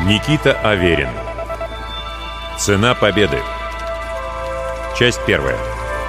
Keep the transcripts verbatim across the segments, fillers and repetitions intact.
Никита Аверин. Цена победы. Часть первая.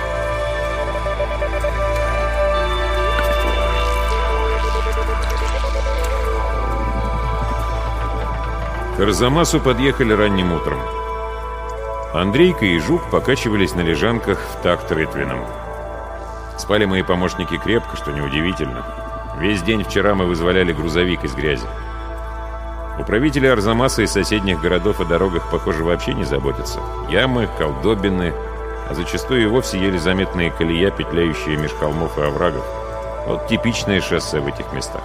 К Арзамасу подъехали ранним утром. Андрейка и Жук покачивались на лежанках в такт рытвинам. Спали мои помощники крепко, что неудивительно. Весь день вчера мы вызволяли грузовик из грязи. Управители Арзамаса из соседних городов о дорогах, похоже, вообще не заботятся. Ямы, колдобины, а зачастую и вовсе еле заметные колея, петляющие меж холмов и оврагов. Вот типичное шоссе в этих местах.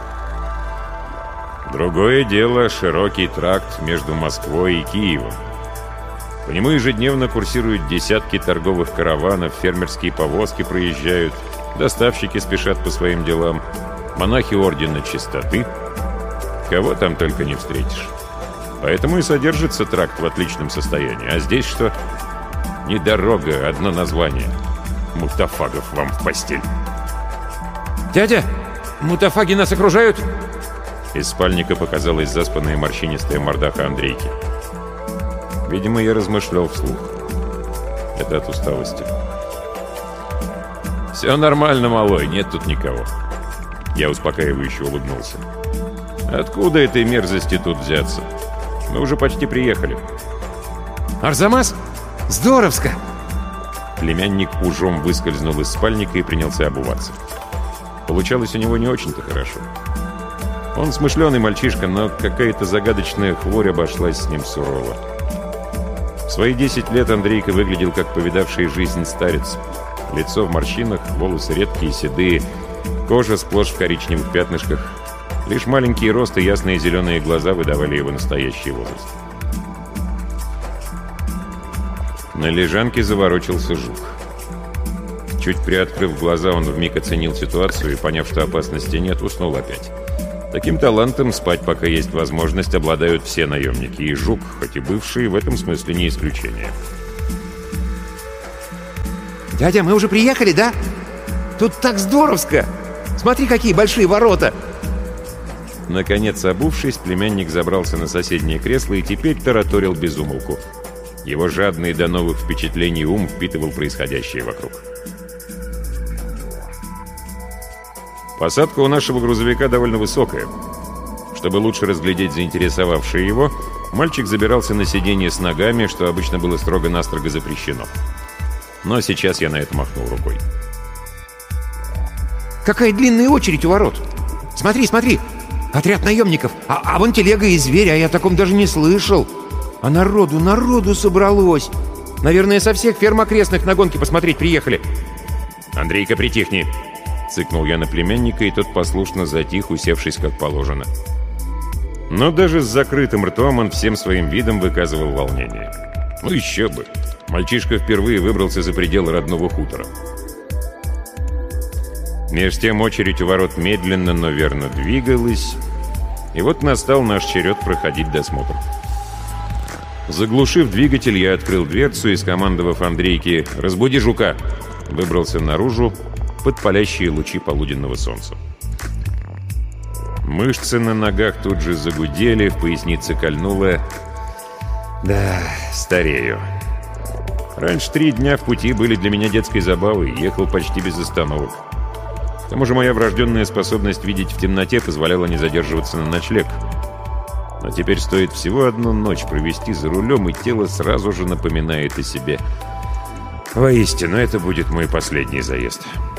Другое дело — широкий тракт между Москвой и Киевом. По нему ежедневно курсируют десятки торговых караванов, фермерские повозки проезжают, доставщики спешат по своим делам, монахи Ордена Чистоты. Кого там только не встретишь. Поэтому и содержится тракт в отличном состоянии. А здесь что? Не дорога, одно название. Мутафагов вам в постель. «Дядя, мутафаги нас окружают?» Из спальника показалась заспанная морщинистая мордаха Андрейки. Видимо, я размышлял вслух. Это от усталости. «Все нормально, малой, нет тут никого». Я успокаивающе улыбнулся. «Откуда этой мерзости тут взяться? Мы уже почти приехали». «Арзамас? Здоровско!» Племянник ужом выскользнул из спальника и принялся обуваться. Получалось у него не очень-то хорошо. Он смышленый мальчишка, но какая-то загадочная хворь обошлась с ним сурово. В свои десять лет Андрейка выглядел как повидавший жизнь старец. Лицо в морщинах, волосы редкие, седые, кожа сплошь в коричневых пятнышках. Лишь маленький рост и ясные зеленые глаза выдавали его настоящий возраст. На лежанке заворочился Жук. Чуть приоткрыв глаза, он вмиг оценил ситуацию и, поняв, что опасности нет, уснул опять. Таким талантом спать, пока есть возможность, обладают все наемники, и Жук, хоть и бывший, в этом смысле не исключение. «Дядя, мы уже приехали, да? Тут так здоровско! Смотри, какие большие ворота!» Наконец, обувшись, племянник забрался на соседнее кресло и теперь тараторил без умолку. Его жадный до новых впечатлений ум впитывал происходящее вокруг. Посадка у нашего грузовика довольно высокая. Чтобы лучше разглядеть заинтересовавшее его, мальчик забирался на сиденье с ногами, что обычно было строго-настрого запрещено. Но сейчас я на это махнул рукой. «Какая длинная очередь у ворот! Смотри, смотри! Отряд наемников! А, а вон телега и зверь, а я о таком даже не слышал! А народу, народу собралось! Наверное, со всех ферм окрестных на гонки посмотреть приехали!» «Андрейка, притихни!» — цыкнул я на племянника, и тот послушно затих, усевшись как положено. Но даже с закрытым ртом он всем своим видом выказывал волнение. Ну еще бы! Мальчишка впервые выбрался за пределы родного хутора. Меж тем очередь у ворот медленно, но верно двигалась, и вот настал наш черед проходить досмотр. Заглушив двигатель, я открыл дверцу и, скомандовав Андрейке «Разбуди Жука», выбрался наружу под палящие лучи полуденного солнца. Мышцы на ногах тут же загудели, в пояснице кольнуло. Да, старею. Раньше три дня в пути были для меня детской забавой, ехал почти без остановок. К тому же моя врожденная способность видеть в темноте позволяла не задерживаться на ночлег. Но теперь стоит всего одну ночь провести за рулем, и тело сразу же напоминает о себе. Воистину, это будет мой последний заезд.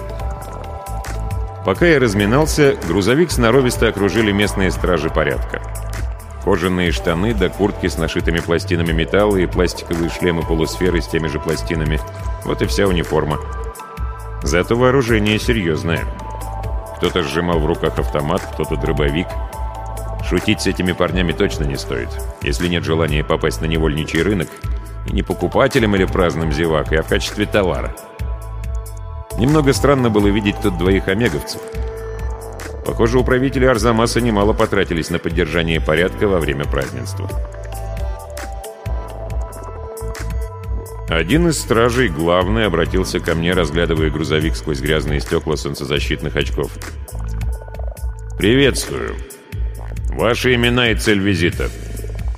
Пока я разминался, грузовик сноровисто окружили местные стражи порядка. Кожаные штаны да куртки с нашитыми пластинами металла и пластиковые шлемы-полусферы с теми же пластинами. Вот и вся униформа. Зато вооружение серьезное. Кто-то сжимал в руках автомат, кто-то дробовик. Шутить с этими парнями точно не стоит, если нет желания попасть на невольничий рынок, и не покупателем или праздным зевакой, а в качестве товара. Немного странно было видеть тут двоих омеговцев. Похоже, управители Арзамаса немало потратились на поддержание порядка во время празднества. Один из стражей, главный, обратился ко мне, разглядывая грузовик сквозь грязные стекла солнцезащитных очков. «Приветствую. Ваши имена и цель визита».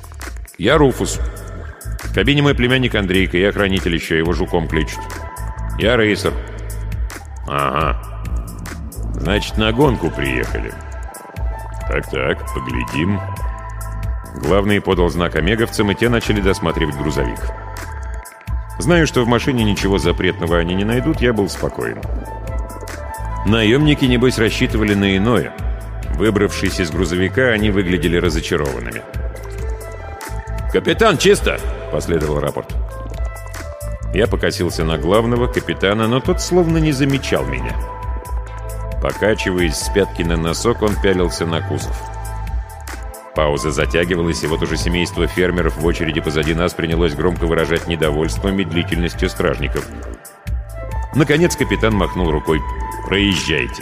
«Я Руфус. В кабине мой племянник Андрейка, я хранитель еще, его Жуком кличут. Я рейсер». «Ага. Значит, на гонку приехали. Так-так, поглядим». Главный подал знак омеговцам, и те начали досматривать грузовик. Знаю, что в машине ничего запретного они не найдут, я был спокоен. Наемники, небось, рассчитывали на иное. Выбравшись из грузовика, они выглядели разочарованными. «Капитан, чисто!» — последовал рапорт. Я покосился на главного, капитана, но тот словно не замечал меня. Покачиваясь с пятки на носок, он пялился на кузов. Пауза затягивалась, и вот уже семейство фермеров в очереди позади нас принялось громко выражать недовольство медлительностью стражников. Наконец капитан махнул рукой: «Проезжайте».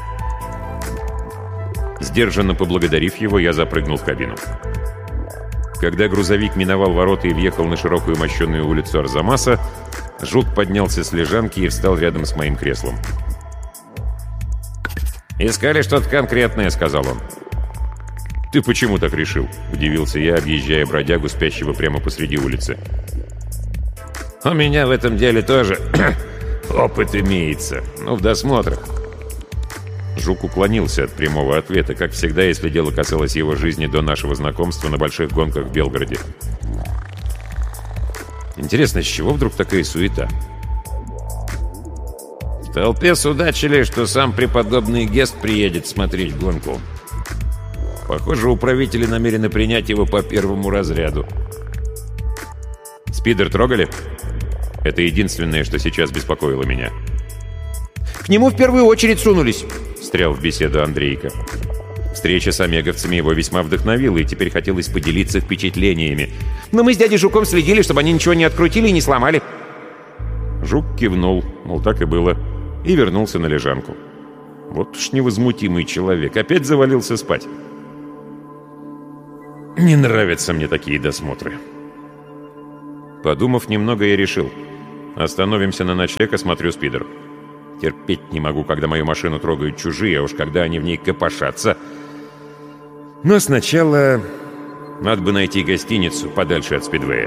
Сдержанно поблагодарив его, я запрыгнул в кабину. Когда грузовик миновал ворота и въехал на широкую мощенную улицу Арзамаса, Жук поднялся с лежанки и встал рядом с моим креслом. «Искали что-то конкретное», — сказал он. «Ты почему так решил?» — удивился я, объезжая бродягу, спящего прямо посреди улицы. «У меня в этом деле тоже опыт имеется. Ну, в досмотрах». Жук уклонился от прямого ответа, как всегда, если дело касалось его жизни до нашего знакомства на больших гонках в Белгороде. Интересно, с чего вдруг такая суета? В толпе судачили, что сам преподобный Гест приедет смотреть гонку. Похоже, управители намерены принять его по первому разряду. «Спидер трогали?» Это единственное, что сейчас беспокоило меня. «К нему в первую очередь сунулись», — встрял в беседу Андрейка. Встреча с омеговцами его весьма вдохновила, и теперь хотелось поделиться впечатлениями. «Но мы с дядей Жуком следили, чтобы они ничего не открутили и не сломали». Жук кивнул, мол, так и было, и вернулся на лежанку. Вот уж невозмутимый человек, опять завалился спать. Не нравятся мне такие досмотры. Подумав немного, я решил: остановимся на ночлег, осмотрю спидер. Терпеть не могу, когда мою машину трогают чужие, а уж когда они в ней копошатся. Но сначала надо бы найти гостиницу подальше от спидвея.